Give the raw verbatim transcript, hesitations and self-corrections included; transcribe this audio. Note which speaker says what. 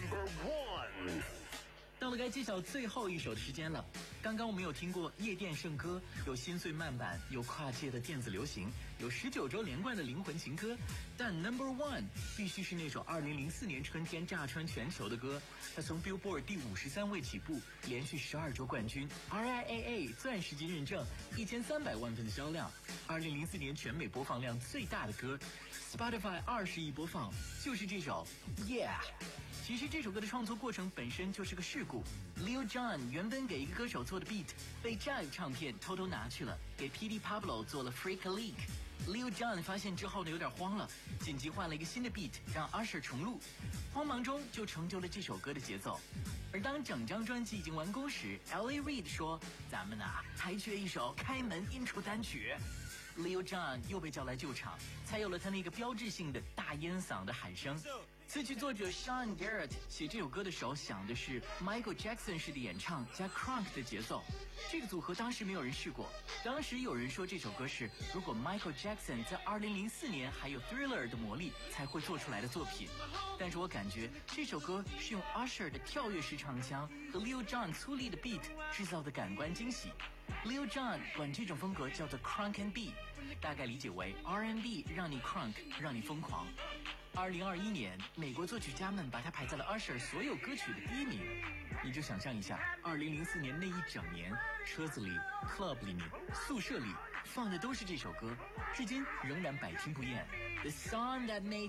Speaker 1: Number one。
Speaker 2: 到了该揭晓最后一首的时间了。刚刚我们有听过夜店圣歌，有心碎慢板，有跨界的电子流行，有十九周连贯的灵魂情歌，但 number one 必须是那首二零零四年春天炸穿全球的歌。它从 Billboard 第五十三位起步，连续十二周冠军 ，R I A A 钻石级认证，一千三百万份的销量。二零零四年全美播放量最大的歌 ，Spotify 二十亿播放，就是这首 Yeah。其实这首歌的创作过程本身就是个事故。Lil Jon 原本给一个歌手做的 beat 被 Jive 唱片偷偷拿去了，给 P D Pablo 做了 Freak a Leak。Lil Jon 发现之后呢，有点慌了，紧急换了一个新的 beat 让 Usher 重录，慌忙中就成就了这首歌的节奏。而当整张专辑已经完工时 ，L A Reid 说：“咱们呐还缺一首开门 intro 单曲。” Lil Jon 又被叫来救场，才有了他那个标志性的大烟嗓的喊声。词曲作者 Sean Garrett 写这首歌的时候想的是 Michael Jackson 式的演唱加 crunk 的节奏，这个组合当时没有人试过。当时有人说这首歌是如果 Michael Jackson 在二零零四年还有 Thriller 的魔力才会做出来的作品，但是我感觉这首歌是用 Usher 的跳跃式唱腔和 Lil Jon 粗粝的 beat 制造的感官惊喜。Lil Jon 管这种风格叫做 crunk and B， 大概理解为 R and B 让你 crunk 让你疯狂。二零二一年，美国作曲家们把它排在了 Usher 所有歌曲的第一名。你就想象一下，二零零四年那一整年，车子里、club 里面、宿舍里放的都是这首歌，至今仍然百听不厌。The song that made